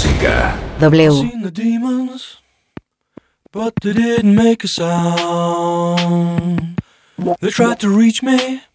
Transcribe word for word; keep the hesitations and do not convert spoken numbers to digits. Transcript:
música. W. Seen the demons, but they didn't make a sound. They tried to reach me,